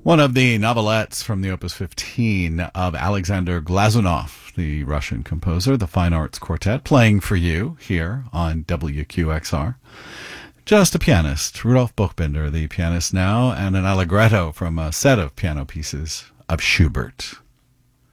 One of the novelettes from the Opus 15 of Alexander Glazunov, the Russian composer, the Fine Arts Quartet, playing for you here on WQXR. Just a pianist, Rudolf Buchbinder, the pianist now, and an allegretto from a set of piano pieces of Schubert.